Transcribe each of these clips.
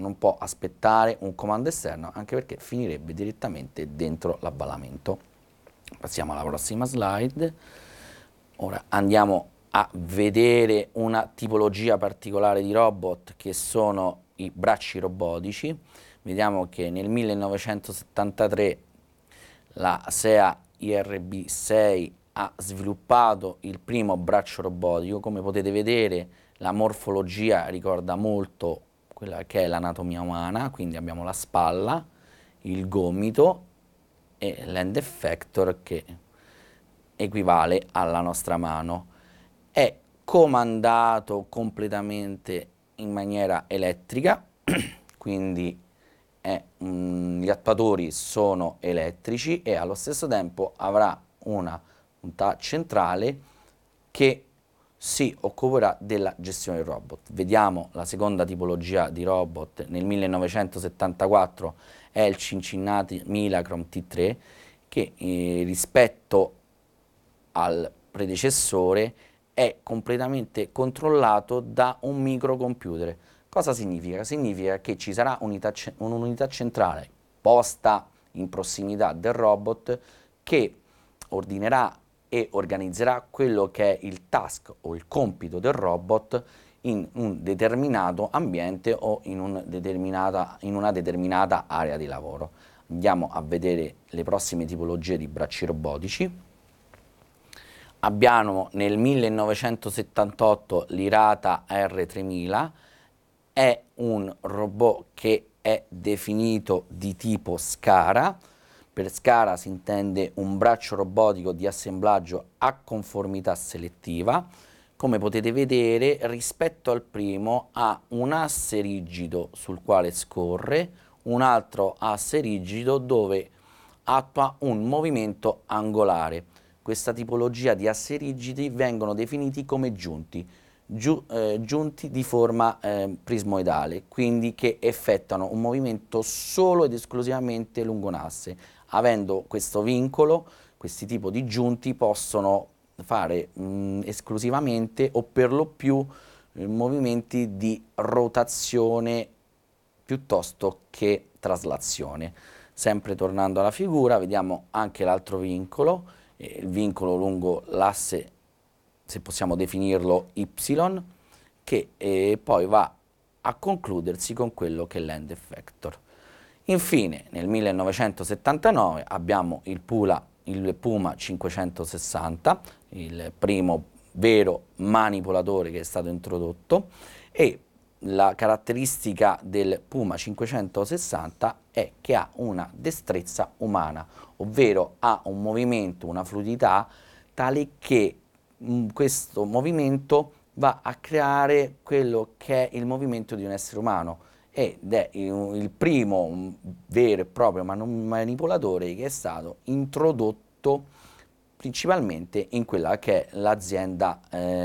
non può aspettare un comando esterno, anche perché finirebbe direttamente dentro l'avvallamento. Passiamo alla prossima slide. Ora andiamo a vedere una tipologia particolare di robot che sono i bracci robotici. Vediamo che nel 1973 la SEA IRB6 ha sviluppato il primo braccio robotico. Come potete vedere, la morfologia ricorda molto quella che è l'anatomia umana, quindi abbiamo la spalla, il gomito e l'end effector che equivale alla nostra mano. È comandato completamente in maniera elettrica, quindi gli attuatori sono elettrici e allo stesso tempo avrà una unità centrale che si occuperà della gestione del robot. Vediamo la seconda tipologia di robot. Nel 1974 è il Cincinnati Milacron T3 che rispetto al predecessore è completamente controllato da un microcomputer. Cosa significa? Significa che ci sarà un'unità centrale posta in prossimità del robot che ordinerà e organizzerà quello che è il task o il compito del robot in un determinato ambiente o in una determinata area di lavoro. Andiamo a vedere le prossime tipologie di bracci robotici. Abbiamo nel 1978 l'Irata R3000, è un robot che è definito di tipo SCARA. Per SCARA si intende un braccio robotico di assemblaggio a conformità selettiva. Come potete vedere, rispetto al primo ha un asse rigido sul quale scorre, un altro asse rigido dove attua un movimento angolare. Questa tipologia di assi rigidi vengono definiti come giunti, giunti di forma prismoidale, quindi che effettuano un movimento solo ed esclusivamente lungo un asse. Avendo questo vincolo, questi tipi di giunti possono fare esclusivamente o per lo più movimenti di rotazione piuttosto che traslazione. Sempre tornando alla figura, vediamo anche l'altro vincolo, il vincolo lungo l'asse, se possiamo definirlo Y, che poi va a concludersi con quello che è l'end effector. Infine, nel 1979 abbiamo il Puma 560, il primo vero manipolatore che è stato introdotto, e la caratteristica del Puma 560 è che ha una destrezza umana, ovvero ha un movimento, una fluidità tale che questo movimento va a creare quello che è il movimento di un essere umano ed è il primo vero e proprio manipolatore che è stato introdotto principalmente in quella che è l'azienda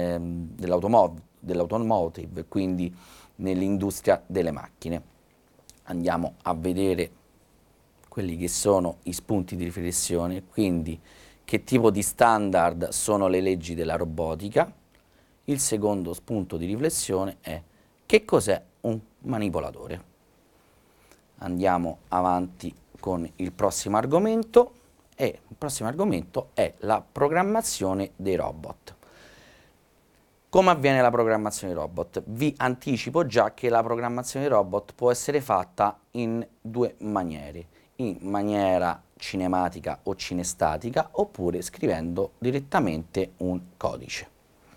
dell'automotive, quindi nell'industria delle macchine. Andiamo a vedere quelli che sono i spunti di riflessione, quindi che tipo di standard sono le leggi della robotica. Il secondo spunto di riflessione è che cos'è un manipolatore. Andiamo avanti con il prossimo argomento e il prossimo argomento è la programmazione dei robot. Come avviene la programmazione dei robot? Vi anticipo già che la programmazione dei robot può essere fatta in due maniere, in maniera cinematica o cinestatica oppure scrivendo direttamente un codice.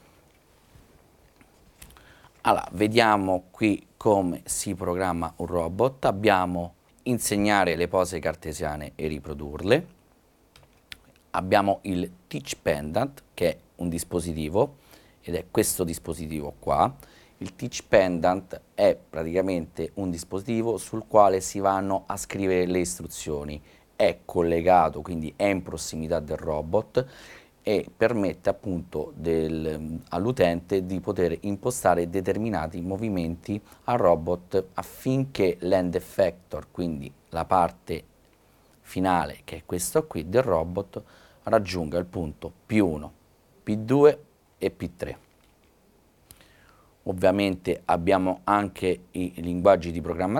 Allora, vediamo qui come si programma un robot. Abbiamo insegnare le pose cartesiane e riprodurle. Abbiamo il Teach Pendant, che è un dispositivo, ed è questo dispositivo qua. Il Teach Pendant è praticamente un dispositivo sul quale si vanno a scrivere le istruzioni. È collegato, quindi è in prossimità del robot e permette appunto all'utente di poter impostare determinati movimenti al robot affinché l'end effector, quindi la parte finale che è questo qui del robot, raggiunga il punto P1, P2 e P3. Ovviamente abbiamo anche i linguaggi di programmazione